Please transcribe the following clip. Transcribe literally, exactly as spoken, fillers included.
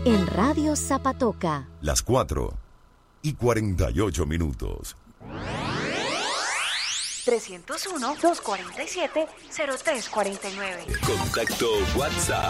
en Radio Zapatoca. Las cuatro y cuarenta y ocho minutos. tres cero uno, dos cuatro siete, cero tres cuatro nueve. Contacto WhatsApp.